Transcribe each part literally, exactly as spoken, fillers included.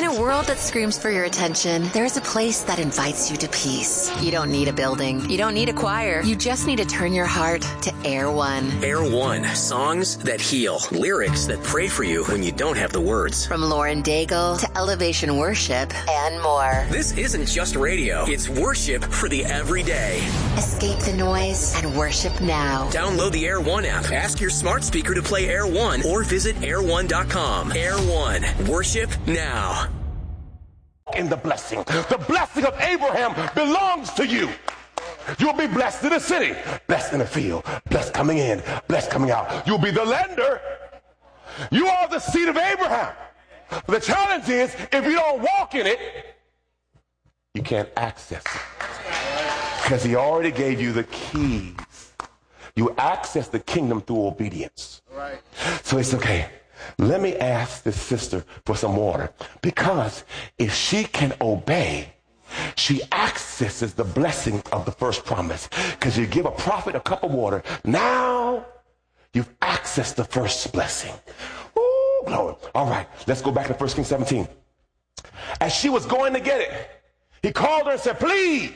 a world that screams for your attention, there's a place that invites you to peace. You don't need a building. You don't need a choir. You just need to turn your heart to Air One. Air One. Songs that heal. Lyrics that pray for you when you don't have the words. From Lauren Daigle to Elevation Worship and more. This isn't just radio. It's worship for the everyday. Escape the noise and worship now. Download the Air One app. Ask your smart speaker to play Air One or visit air one dot com. Air One. Worship now. In the blessing. The blessing of Abraham belongs to you. You'll be blessed in the city, blessed in the field, blessed coming in, blessed coming out. You'll be the lender. You are the seed of Abraham. The challenge is, if you don't walk in it, you can't access it. Because he already gave you the keys. You access the kingdom through obedience. Right. So it's okay. Let me ask this sister for some water. Because if she can obey, she accesses the blessing of the first promise. Because you give a prophet a cup of water, now you've accessed the first blessing. Ooh, glory. All right, let's go back to First Kings seventeen. As she was going to get it, he called her and said, please,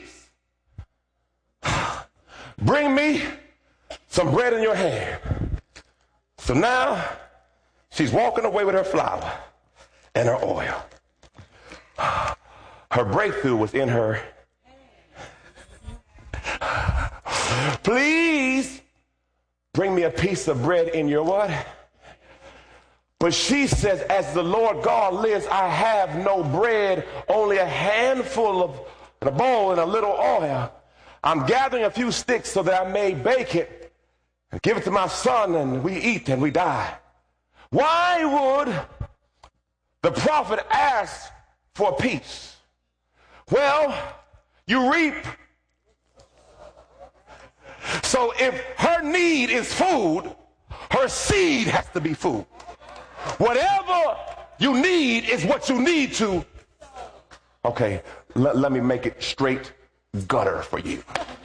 bring me some bread in your hand. So now she's walking away with her flour and her oil. Her breakthrough was in her. Please bring me a piece of bread in your what? But she says, as the Lord God lives, I have no bread, only a handful of a bowl and a little oil. I'm gathering a few sticks so that I may bake it and give it to my son, and we eat and we die. Why would the prophet ask for peace? Well, you reap. So if her need is food, her seed has to be food. Whatever you need is what you need to. Okay, let, let me make it straight gutter for you.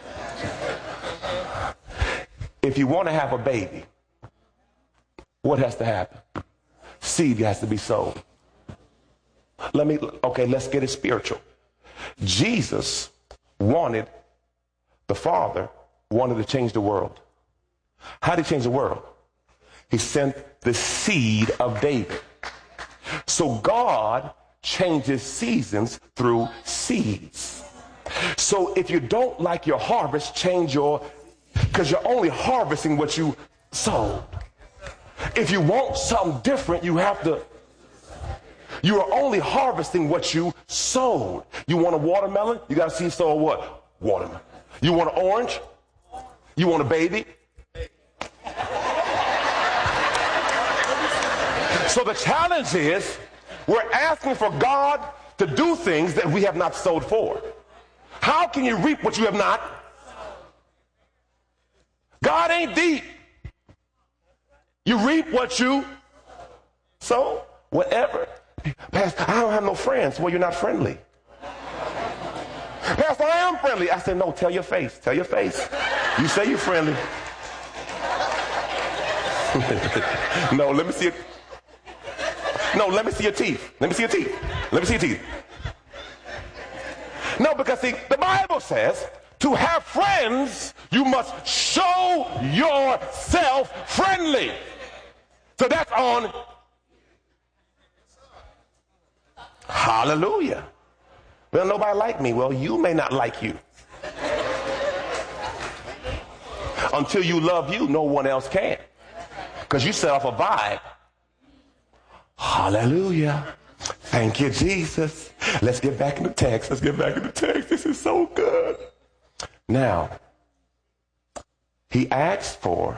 If you want to have a baby, what has to happen? Seed has to be sown. Let me, okay, let's get it spiritual. Jesus wanted, the Father wanted to change the world. How did he change the world? He sent the seed of David. So God changes seasons through seeds. So if you don't like your harvest, change your, because you're only harvesting what you sowed. If you want something different, you have to, you are only harvesting what you sowed. You want a watermelon? You got to see sow what? Watermelon. You want an orange? You want a baby? So the challenge is, we're asking for God to do things that we have not sowed for. How can you reap what you have not? God ain't deep. You reap what you sow. Whatever. Pastor, I don't have no friends. Well, you're not friendly. Pastor, I am friendly. I said, no, tell your face. Tell your face. You say you're friendly. No, let me see it. No, let me see your teeth. Let me see your teeth. Let me see your teeth. No, because see, the Bible says to have friends, you must show yourself friendly. So that's on. Hallelujah. Well, nobody like me. Well, you may not like you. Until you love you, no one else can. Because you set off a vibe. Hallelujah. Thank you, Jesus. Let's get back in the text. Let's get back in the text. This is so good. Now, he asked for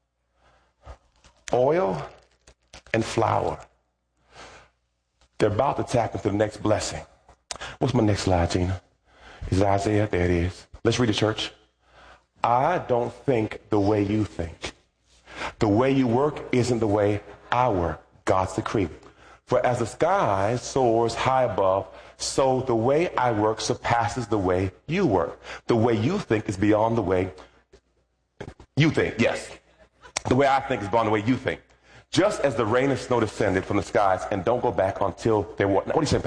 oil and flour. They're about to tap into the next blessing. What's my next slide, Gina? Is it Isaiah? There it is. Let's read it, church. I don't think the way you think. The way you work isn't the way I work. God's decree. For as the sky soars high above, so the way I work surpasses the way you work. The way you think is beyond the way you think. Yes. The way I think is beyond the way you think. Just as the rain and snow descended from the skies and don't go back until they what? What do you say?